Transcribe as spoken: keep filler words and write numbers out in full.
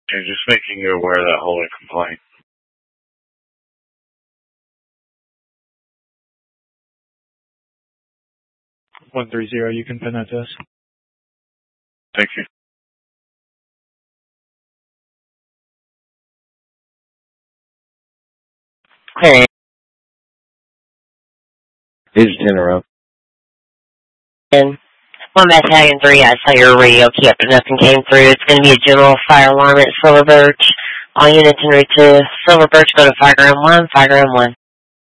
Okay, just making you aware of that holding complaint. one three zero, you can pin that to us. Thank you. Hey. This is Tenero. And one Battalion three, I saw your radio key up but nothing came through. It's going to be a general fire alarm at Silver Birch. All units en route to Silver Birch, go to Fireground one, Fireground one.